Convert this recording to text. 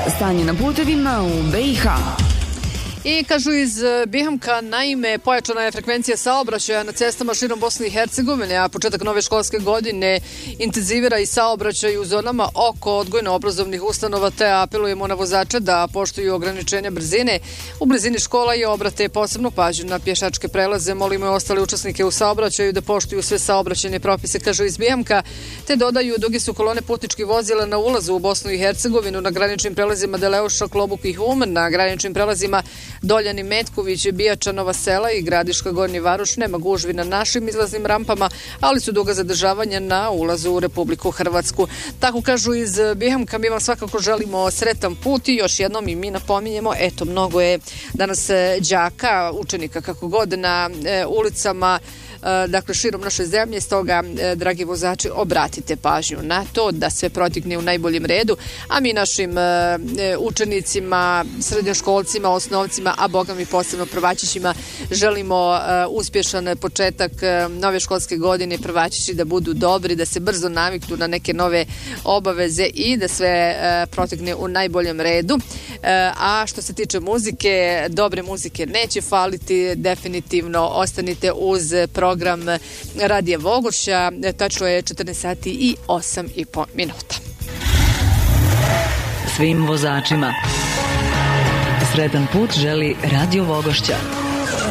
Stanje na putevima u BiH. I kažu iz Bihamka, naime, pojačana je frekvencija saobraćaja na cestama širom Bosne i Hercegovine, a početak nove školske godine intenzivira i saobraćaj u zonama oko odgojno-obrazovnih ustanova, te apelujemo na vozače da poštuju ograničenja brzine u blizini škola i obrate posebnu pažnju na pješačke prelaze. Molimo i ostale učesnike u saobraćaju da poštuju sve saobraćajne propise, kažu iz Bihamka, te dodaju duge su kolone putničkih vozila na ulazu u Bosnu i Hercegovinu, na graničnim prelazima Deleuša, Klobuk i Hum, na graničnim prelazima Doljani, Metković, Bijača, Nova Sela i Gradiška, Gornji Varoš. Nema gužvi na našim izlaznim rampama, ali su duga zadržavanja na ulazu u Republiku Hrvatsku. Tako kažu iz Bihamka. Mi vam svakako želimo sretan put i još jednom i mi napominjemo, eto, mnogo je danas đaka, učenika kako god na ulicama, dakle širom naše zemlje, stoga dragi vozači, obratite pažnju na to da sve protikne u najboljem redu, a mi našim učenicima, srednjoškolcima, osnovcima, a boga mi posebno prvačićima želimo uspješan početak nove školske godine, prvačići da budu dobri, da se brzo naviknu na neke nove obaveze i da sve protikne u najboljem redu. A što se tiče muzike, dobre muzike neće faliti, definitivno ostanite uz program Radija Vogošća, tačno je 14 sati i 8,5 minuta. Svim vozačima sretan put želi Radio Vogošća.